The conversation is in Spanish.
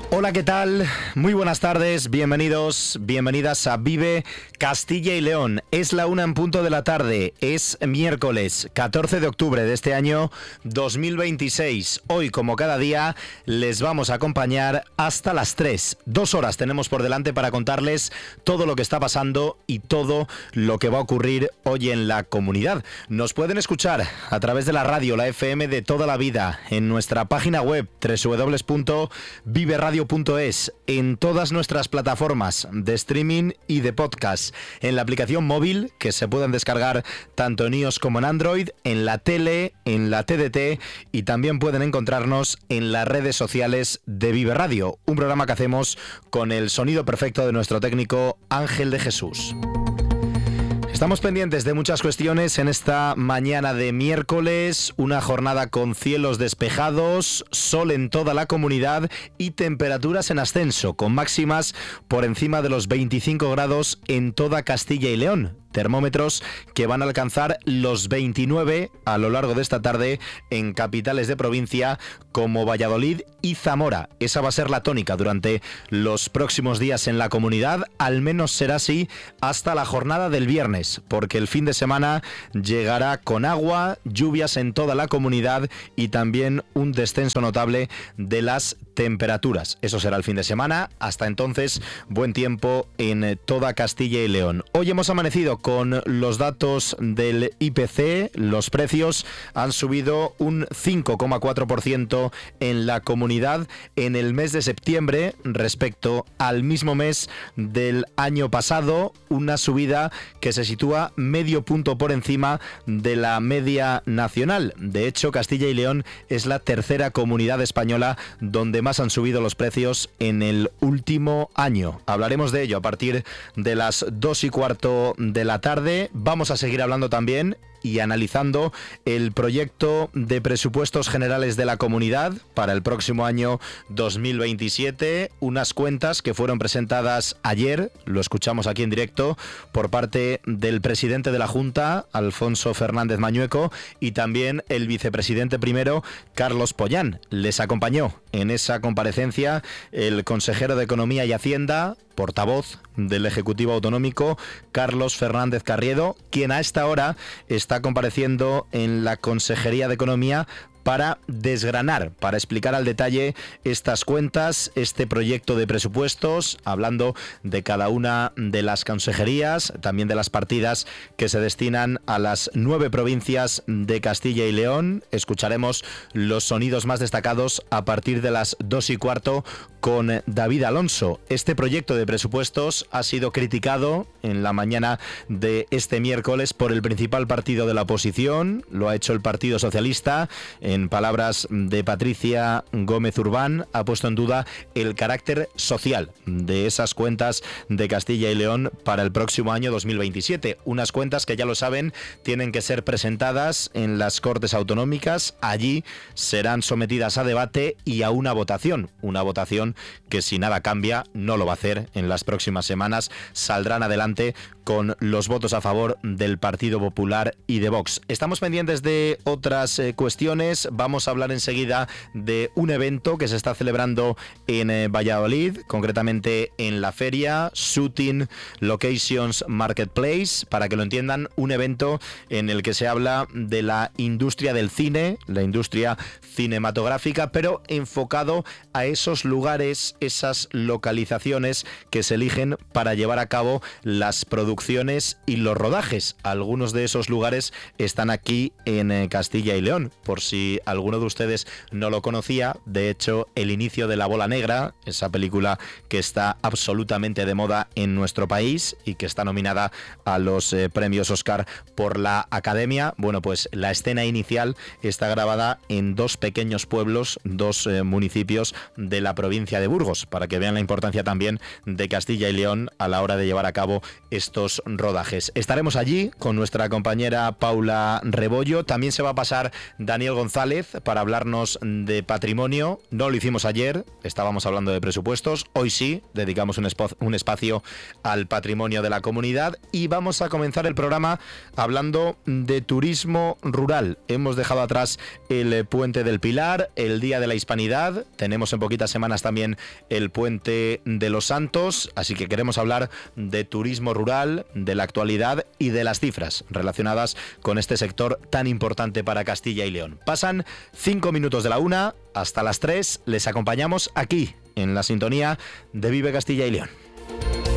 Hola, ¿qué tal? Muy buenas tardes, bienvenidos, bienvenidas a Vive Castilla y León. Es la 1 en punto de la tarde, es miércoles 14 de octubre de este año 2026. Hoy, como cada día, les vamos a acompañar hasta las 3. 2 horas tenemos por delante para contarles todo lo que está pasando y todo lo que va a ocurrir hoy en la comunidad. Nos pueden escuchar a través de la radio, la FM de toda la vida, en nuestra página web www.viveradio.es, en todas nuestras plataformas de streaming y de podcast, en la aplicación móvil que se pueden descargar tanto en iOS como en Android, en la tele, en la TDT, y también pueden encontrarnos en las redes sociales de Vive Radio, un programa que hacemos con el sonido perfecto de nuestro técnico Ángel de Jesús. Estamos pendientes de muchas cuestiones en esta mañana de miércoles, una jornada con cielos despejados, sol en toda la comunidad y temperaturas en ascenso, con máximas por encima de los 25 grados en toda Castilla y León. Termómetros que van a alcanzar los 29 a lo largo de esta tarde en capitales de provincia como Valladolid y Zamora. Esa va a ser la tónica durante los próximos días en la comunidad, al menos será así hasta la jornada del viernes, porque el fin de semana llegará con agua, lluvias en toda la comunidad y también un descenso notable de las temperaturas. Eso será el fin de semana. Hasta entonces, buen tiempo en toda Castilla y León. Hoy hemos amanecido con los datos del IPC. Los precios han subido un 5,4% en la comunidad en el mes de septiembre respecto al mismo mes del año pasado, una subida que se sitúa medio punto por encima de la media nacional. De hecho, Castilla y León es la tercera comunidad española donde más han subido los precios en el último año. Hablaremos de ello a partir de las 2:15 de la tarde. Vamos a seguir hablando también y analizando el proyecto de presupuestos generales de la comunidad para el próximo año 2027, unas cuentas que fueron presentadas ayer, lo escuchamos aquí en directo, por parte del presidente de la Junta, Alfonso Fernández Mañueco, y también el vicepresidente primero, Carlos Pollán. Les acompañó en esa comparecencia el consejero de Economía y Hacienda, portavoz del Ejecutivo Autonómico, Carlos Fernández Carriedo, quien a esta hora está compareciendo en la Consejería de Economía para desgranar, para explicar al detalle estas cuentas, este proyecto de presupuestos, hablando de cada una de las consejerías, también de las partidas que se destinan a las 9 provincias de Castilla y León. Escucharemos los sonidos más destacados a partir de las 2:15 con David Alonso. Este proyecto de presupuestos ha sido criticado en la mañana de este miércoles por el principal partido de la oposición, lo ha hecho el Partido Socialista. En palabras de Patricia Gómez Urbán, ha puesto en duda el carácter social de esas cuentas de Castilla y León para el próximo año 2027. Unas cuentas que, ya lo saben, tienen que ser presentadas en las Cortes Autonómicas. Allí serán sometidas a debate y a una votación que, si nada cambia, no lo va a hacer en las próximas semanas. Saldrán adelante con los votos a favor del Partido Popular y de Vox. Estamos pendientes de otras cuestiones. Vamos a hablar enseguida de un evento que se está celebrando en Valladolid, concretamente en la feria Shooting Locations Marketplace. Para que lo entiendan, un evento en el que se habla de la industria del cine, la industria cinematográfica, pero enfocado a esos lugares, esas localizaciones que se eligen para llevar a cabo las producciones y los rodajes. Algunos de esos lugares están aquí en Castilla y León, por si alguno de ustedes no lo conocía. De hecho, el inicio de La Bola Negra, esa película que está absolutamente de moda en nuestro país y que está nominada a los premios Oscar por la Academia, bueno, pues la escena inicial está grabada en 2 pequeños pueblos, 2 municipios de la provincia de Burgos, para que vean la importancia también de Castilla y León a la hora de llevar a cabo estos rodajes. Estaremos allí con nuestra compañera Paula Rebollo. También se va a pasar Daniel González para hablarnos de patrimonio. No lo hicimos ayer, estábamos hablando de presupuestos. Hoy sí, dedicamos un espacio al patrimonio de la comunidad y vamos a comenzar el programa hablando de turismo rural. Hemos dejado atrás el Puente del Pilar, el Día de la Hispanidad. Tenemos en poquitas semanas también también el Puente de los Santos, así que queremos hablar de turismo rural, de la actualidad y de las cifras relacionadas con este sector tan importante para Castilla y León. Pasan 5 minutos de la 1, hasta las 3 les acompañamos aquí en la sintonía de Vive Castilla y León.